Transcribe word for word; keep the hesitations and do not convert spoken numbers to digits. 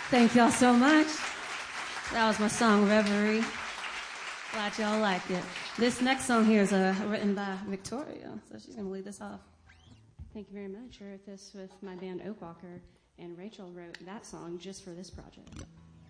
Thank y'all so much. That was my song, Reverie. Glad y'all liked it. This next song here is uh, written by Victoria, so she's going to lead this off. Thank you very much. I wrote this with my band Oakwalker, and Rachel wrote that song just for this project.